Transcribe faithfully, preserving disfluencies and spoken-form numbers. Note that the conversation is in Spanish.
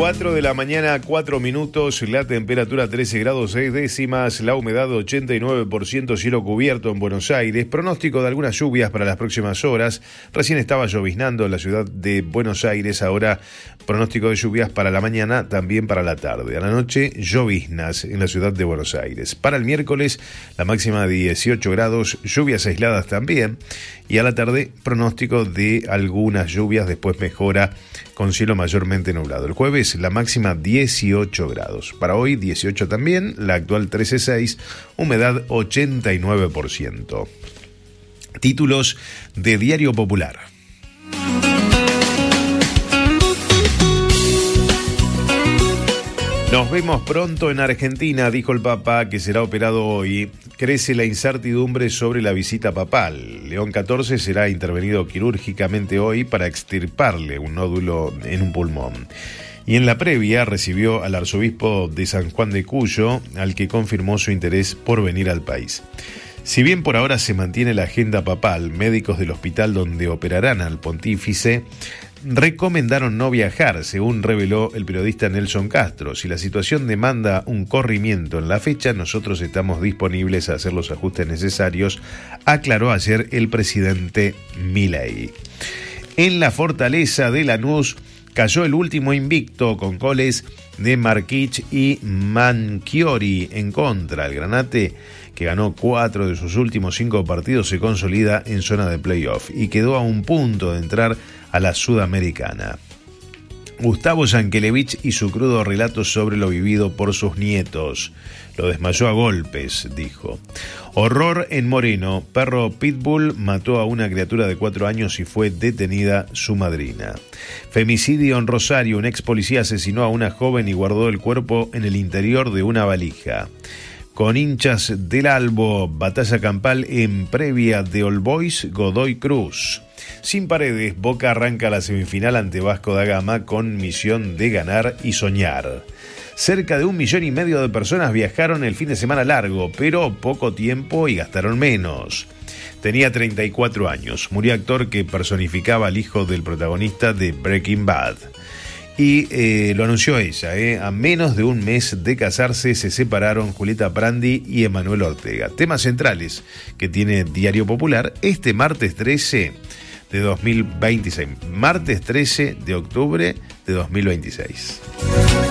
cuatro de la mañana, cuatro minutos, la temperatura trece grados seis décimas, la humedad ochenta y nueve por ciento, cielo cubierto en Buenos Aires, pronóstico de algunas lluvias para las próximas horas. Recién estaba lloviznando en la ciudad de Buenos Aires, ahora pronóstico de lluvias para la mañana, también para la tarde. A la noche, lloviznas en la ciudad de Buenos Aires. Para el miércoles, la máxima de dieciocho grados, lluvias aisladas también, y a la tarde, pronóstico de algunas lluvias, después mejora con cielo mayormente nublado. El jueves la máxima dieciocho grados. Para hoy dieciocho también, la actual trece punto seis, humedad ochenta y nueve por ciento. Títulos de Diario Popular. Nos vemos pronto en Argentina, dijo el Papa, que será operado hoy. Crece la incertidumbre sobre la visita papal. León catorce será intervenido quirúrgicamente hoy para extirparle un nódulo en un pulmón. Y en la previa recibió al arzobispo de San Juan de Cuyo, al que confirmó su interés por venir al país. Si bien por ahora se mantiene la agenda papal, médicos del hospital donde operarán al pontífice recomendaron no viajar, según reveló el periodista Nelson Castro. Si la situación demanda un corrimiento en la fecha, nosotros estamos disponibles a hacer los ajustes necesarios, aclaró ayer el presidente Milei. En la fortaleza de Lanús cayó el último invicto con goles de Marquich y Manchiori en contra. El Granate, que ganó cuatro de sus últimos cinco partidos, se consolida en zona de playoff y quedó a un punto de entrar a la Sudamericana. Gustavo Yankelevich y su crudo relato sobre lo vivido por sus nietos. Lo desmayó a golpes, dijo. Horror en Moreno. Perro pitbull mató a una criatura de cuatro años y fue detenida su madrina. Femicidio en Rosario. Un ex policía asesinó a una joven y guardó el cuerpo en el interior de una valija. Con hinchas del Albo, batalla campal en previa de All Boys Godoy Cruz. Sin Paredes, Boca arranca la semifinal ante Vasco da Gama con misión de ganar y soñar. Cerca de un millón y medio de personas viajaron el fin de semana largo, pero poco tiempo y gastaron menos. Tenía treinta y cuatro años, murió actor que personificaba al hijo del protagonista de Breaking Bad. Y eh, lo anunció ella, eh. a menos de un mes de casarse se separaron Julieta Prandi y Emanuel Ortega. Temas centrales que tiene Diario Popular este martes trece de dos mil veintiséis. Martes trece de octubre de dos mil veintiséis.